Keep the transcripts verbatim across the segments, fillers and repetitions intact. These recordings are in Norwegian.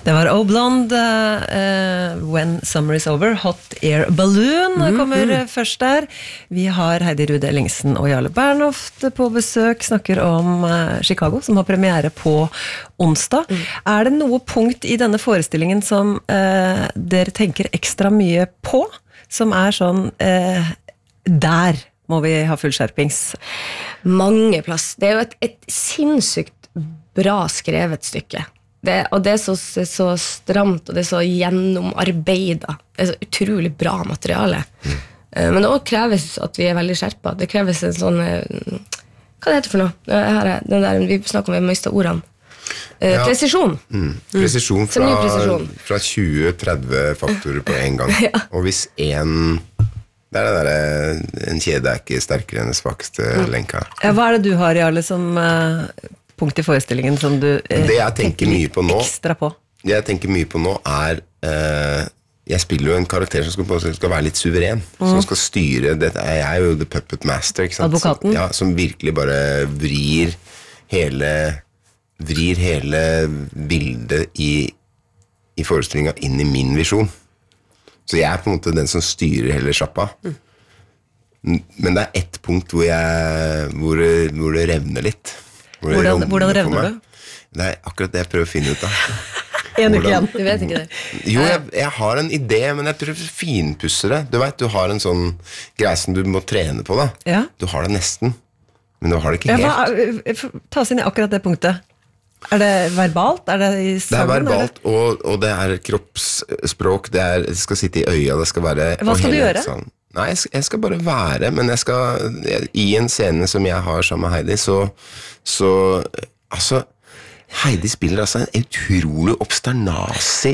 Det var O Blonde, uh, When Summer Is Over, Hot Air Balloon mm, kommer mm. først der. Vi har Heidi Rude Ellingsen og Jarle Bernhoft på besøk, snakker om uh, Chicago, som har premiere på onsdag. Mm. Er det noe punkt i denne forestillingen som uh, dere tenker ekstra mye på, som er sånn, uh, der må vi ha full skjerpings? Mange plass. Det er jo et, et sinnssykt bra skrevet stykke. Det, og det er så, så stramt, og det er så gjennomarbeidet. Det er så utrolig bra materiale. Mm. Men det også kreves at vi er veldig skjerpet. Det kreves en sånn... Hva det heter for noe? Her er, den der, vi snakker om, vi mistet ordene. Ja. Presisjon. Mm. Presisjon fra, presisjon fra tjue til tretti faktorer på en gang. Ja. Og hvis en... Det er det der, en kjede er ikke sterkere enn det svakeste mm. lenka. Ja, hva er det du har, Jarle, som... Uh, punkt i forestillingen som du eh, det jeg tenker, tenker mye på nå, ekstra på? Det jeg tenker mye på nå er eh, jeg spiller jo en karakter som skal, skal være litt suveren, mm. som skal styre dette. Jeg er jo the puppet master, ikke sant? Advokaten? Som, ja, som virkelig bare vrir hele vrir hele bildet i, i forestillingen inn i min visjon. Så jeg er på en måte den som styrer hele sjappa. Mm. Men det er ett punkt hvor, jeg, hvor, det, hvor det revner litt. Hvordan, hvordan revner du? Det er akkurat det jeg prøver å finne ut av. En uke igjen. Du vet ikke det. Jo, jeg, jeg har en idé, men jeg prøver å finpusse det. Du vet, du har en sånn greie som du må trene på da. Ja. Du har det nesten, men du har det ikke helt. Ja, hva, ta oss inn i akkurat det punktet. Er det verbalt? Er det i sangen? Det er verbalt, og, og det er kroppsspråk, det, er, det skal sitte i øya, det skal være... Hva skal du gjøre? Sånn. Nei, jeg skal, jeg skal bare være, men jeg skal, jeg, i en scene som jeg har sammen med Heidi, så, så altså, Heidi spiller altså en utrolig obsternasi,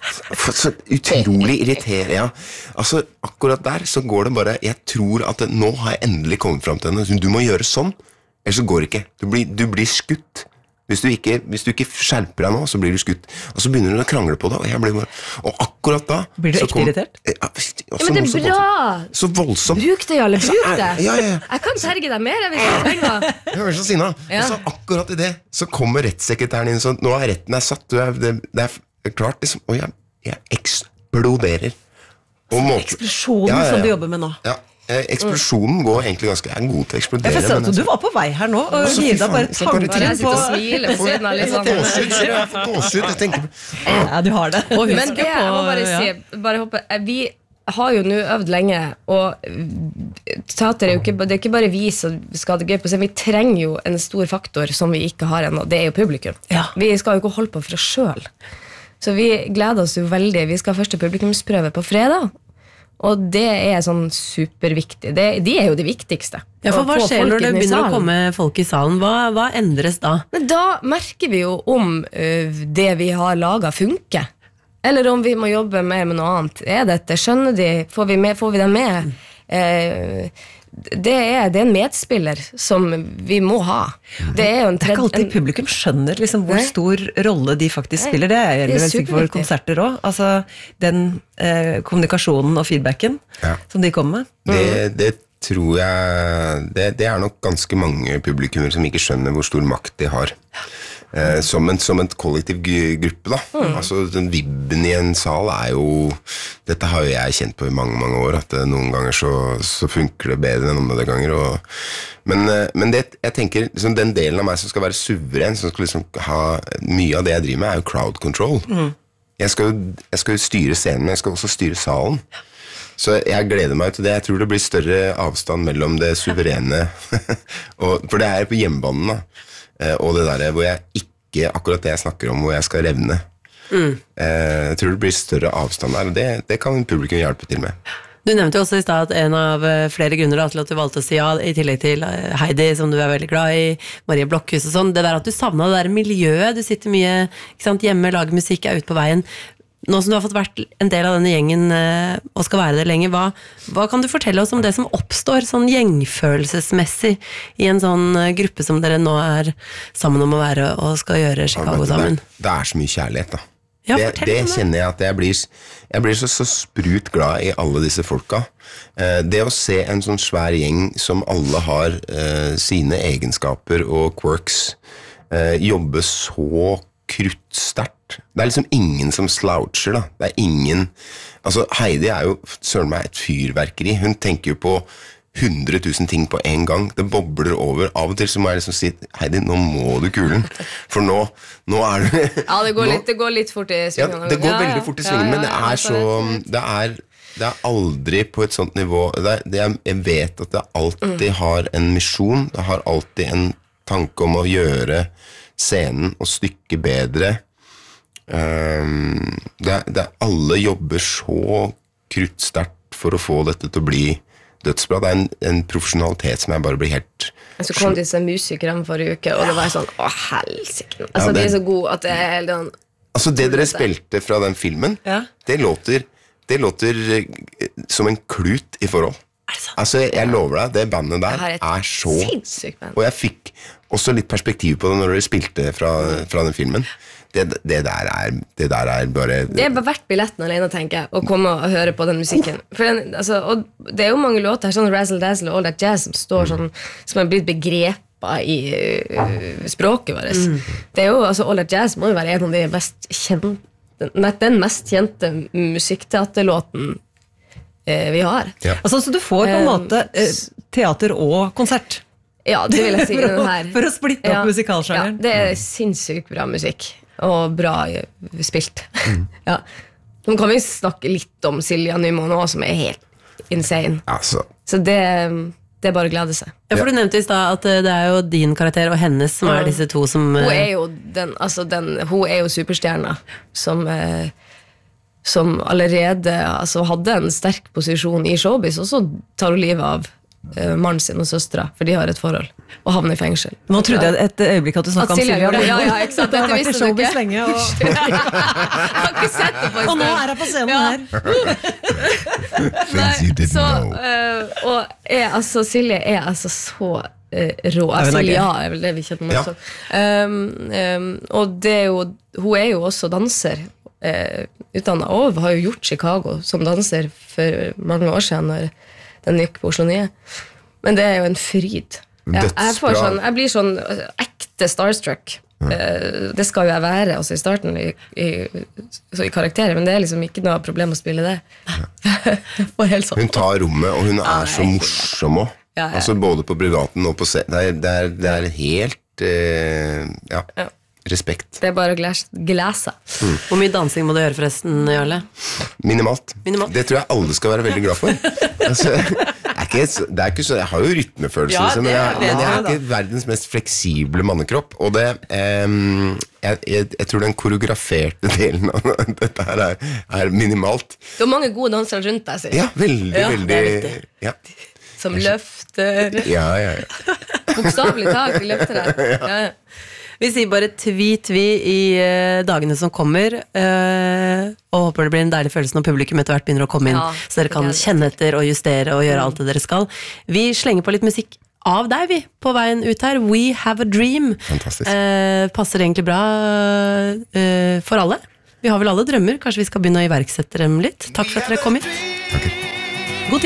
så utrolig irriterende, ja. Altså, akkurat der så går det bare, jeg tror at det, nå har jeg endelig kommet frem til henne, du må gjøre sånn, ellers så går det ikke, du blir, du blir skutt. Hvis du, ikke, hvis du ikke skjerper deg nå, så blir du skutt. Og så begynner du å krangle på det, og jeg blir bare... Og akkurat da... Blir du ekte irritert? Ja, ja, men det er bra! Så voldsomt. Bruk det, Jarle, bruk det. Ja, ja, ja. Jeg kan terge deg mer, hvis jeg trenger. Jeg er så sinna. Ja. Og så akkurat i det, så kommer rettssekretæren inn, så nå er retten er satt, er, det, det er klart, liksom, og jeg, jeg eksploderer. Og måte, eksplosjonen ja, ja, ja. Som du jobber med nå. Ja. Eksplosjonen går egentlig ganske jeg er god til å eksplodere. Jeg forstår at du var på vei her nå, og Gida bare tanker på... Jeg sitter og smiler på siden av litt sånn. Jeg får gåsehud, jeg tenker på... Ja, du har det. Men det, jeg må bare si, bare hoppe, vi har jo nå øvd lenge, og teater er jo ikke, det er ikke bare vi som skal ha det gøy på, så vi trenger jo en stor faktor som vi ikke har ennå, det er jo publikum. Ja. Vi skal jo ikke holde på for oss selv. Så vi gleder oss jo veldig. Vi skal ha første publikumsprøve på fredag, og det er sånn superviktig. Det, de er jo det viktigste. Ja, for hva skjer når det begynner å komme folk i salen? Hva, hva endres da? Men da merker vi jo om uh, det vi har laget funker. Eller om vi må jobbe mer med noe annet. Er dette, skjønner de? Får vi, med, får vi dem med? Uh, det, er, det er en medspiller som vi må ha. Det er jo en tredje... Det er ikke alltid publikum skjønner liksom, hvor Nei. Stor rolle de faktisk Nei. Spiller. Det er vel sikkert for konserter også. Altså, den eh, kommunikasjonen og feedbacken ja. Som de kommer med. Det, det tror jeg... Det, det er nok ganske mange publikummer som ikke skjønner hvor stor makt de har. Eh, som, en, som en kollektiv gruppe da. Mm. Altså, den vibben i en sal er jo... Dette har jo jeg kjent på i mange, mange år, at noen ganger så, så funker det bedre enn andre ganger. Og, men men det, jeg tenker, liksom, den delen av meg som skal være suveren, som skal liksom ha mye av det jeg driver med, er jo crowd control. Mm. Jeg, skal jo, jeg skal jo styre scenen, men jeg skal også styre salen. Så jeg gleder meg til det. Jeg tror det blir større avstand mellom det suverene, og, for det er på hjemmebanen da. Og det der hvor jeg ikke, akkurat det jeg snakker om, hvor jeg skal revne. Mm. Jeg tror det blir større avstand der, og det, det kan publikum hjelpe til med. Du nevnte jo også i sted at en av flere grunner da, til at du valgte å si ja, i tillegg til Heidi, som du er veldig glad i, Marie Blokhus og sånn, det der at du savnet det der miljøet, du sitter mye ikke sant, hjemme, lager musikk, er ute på veien. Nå som du har fått vært en del av denne gjengen og skal være det lenge, hva, hva kan du fortelle oss om det som oppstår sånn gjengfølelsesmessig i en sånn gruppe som dere nå er sammen om å være og skal gjøre Chicago ja, sammen? Det, det er så mye kjærlighet da. Ja, det, det kjenner jeg at jeg blir, jeg blir så, så sprut glad i alle disse folka. Det å se en sånn svær gjeng som alle har sine egenskaper og quirks, jobbe så kruttsterkt. Det er liksom ingen som sloucher, da. Det er ingen Altså, Heidi er jo søren meg et fyrverkeri. Hun tenker jo på hundre tusen ting på en gang. Det bobler over. Av og til så må jeg liksom si Heidi, nå må du kulen. For nå, nå er du Ja, det går, nå, litt, det går litt fort i svingen. Ja, det går ja, veldig ja. fort i svingen, ja, ja, men det er så Det er, det er aldri på et sånt nivå det er, det er, Jeg vet at det alltid mm. har en misjon. Det har alltid en tanke om å gjøre scenen og stykket bedre. Um, det, det er alle jobber så kruttsterkt for å få dette til å bli dødsbra. Det er en, en profesjonalitet som jeg bare blir helt Så kom disse musikerne forrige uke, og det var sånn, å helsike. Altså, ja, det, de er så gode at det er helt sånn Altså, det dere spilte fra den filmen, ja. det låter Det låter som en klut i forhold. Altså, jeg, jeg lover deg, det bandet der er så sinnssykt band. Og jeg fikk også litt perspektiv på det når dere spilte fra, fra den filmen. Det, det, der er, det der er bare Det er bare verdt billetten alene, tenker jeg, å komme og høre på den musikken. For den, altså, og det er jo mange låter, sånn Razzle Dazzle og All That Jazz, som står sånn, som er blitt begrepet i uh, språket vårt. Mm. Det er jo, altså, All That Jazz må jo være en av de mest kjente, den mest kjente musikkteaterlåten uh, vi har. Ja. Altså, så du får på en måte uh, teater og konsert. Ja, det vil jeg si. for, å, den her. for å splitte opp ja, musikalsjangeren. Ja, det er sinnssykt bra musikk. Og bra spilt. Mm. ja. Nå kan vi snakke litt om Silja Nymoen også, som er helt insane. Altså. Så det, det er bare å glede seg. Ja, for du nevnte i sted at det er jo din karakter og hennes som er disse to som Hun er jo, den, altså den, hun er jo superstjerna som, eh, som allerede altså, hadde en sterk posisjon i showbiz, og så tar hun livet av mannen sin og søstra, for de har et forhold og havner i fengsel. Nå trodde jeg et øyeblikk at du snakket om Silja. Ja, ja, ikke sant? Det har vært i showbiz ikke. lenge. Og... jeg har ikke sett det på en og nå er jeg på scenen ja. her. Nei, så, uh, og er, altså, Silje er altså så uh, rå. Silja er vel det vi kjenner med også. Um, um, og det er jo, hun er jo også danser, uh, utdannet, og har jo gjort Chicago som danser for mange år siden, når den gikk på Oslo nye. Men det er jo en fryd. Jeg, jeg, får sånn, jeg blir sånn ekte starstruck. Ja. Det skal jo jeg være også i starten i, i, i karakterer, men det er liksom ikke noe problem å spille det. Ja. sånn. Hun tar rommet, og hun er så morsom også. Ja, ja. Altså både på privaten og på se- det, er, det, er, det er helt eh, ja, ja. Respekt. Det er bare å glese. Mm. Hvor mye dansing må du gjøre forresten, Jarle? Minimalt. Minimalt. Det tror jeg alle skal være veldig glad for. Altså, det er ikke, det er ikke så, jeg har jo rytmefølelse, ja, liksom, men, jeg, men jeg er ikke verdens mest fleksible mannekropp. Og det um, jeg, jeg, jeg tror den koreograferte delen av dette her er, er minimalt. Du har mange gode dansere rundt deg, sier. Ja, veldig, ja, veldig ja. Som løfter. Ja, ja, ja. Bokstavelig talt, vi løfter deg. Ja, ja. Vi sier bare tvi-tvi i uh, dagene som kommer, uh, og håper det blir en deilig følelse når publikum etter hvert begynner å komme inn, ja, så dere kan kjenne etter og justere og gjøre alt det dere skal. Vi slenger på litt musikk av deg, vi, på veien ut her. We Have a Dream. Fantastisk. Uh, passer egentlig bra uh, for alle. Vi har vel alle drømmer, kanskje vi skal begynne å iverksette dem litt. Takk for at dere kom hit. Takk.